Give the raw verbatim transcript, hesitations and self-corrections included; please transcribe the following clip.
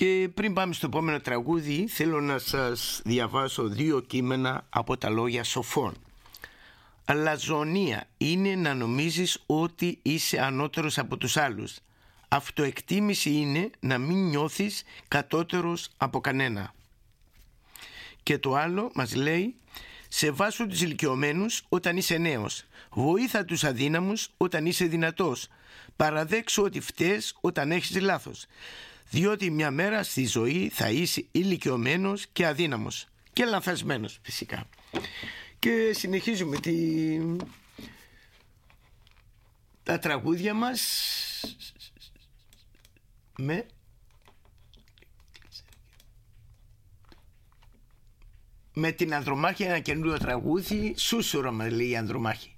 Και πριν πάμε στο επόμενο τραγούδι, θέλω να σας διαβάσω δύο κείμενα από τα λόγια σοφών. Αλαζονία είναι να νομίζεις ότι είσαι ανώτερος από τους άλλους. Αυτοεκτίμηση είναι να μην νιώθεις κατώτερος από κανένα. Και το άλλο μας λέει: σεβάσου τους ηλικιωμένους όταν είσαι νέος. Βοήθα τους αδύναμους όταν είσαι δυνατός. Παραδέξου ότι φταίς όταν έχεις λάθος. Διότι μια μέρα στη ζωή θα είσαι ηλικιωμένος και αδύναμος. Και λανθασμένος φυσικά. Και συνεχίζουμε τη... τα τραγούδια μας με... με την Ανδρομάχη, ένα καινούριο τραγούδι. Σούσουρο μας λέει η Ανδρομάχη.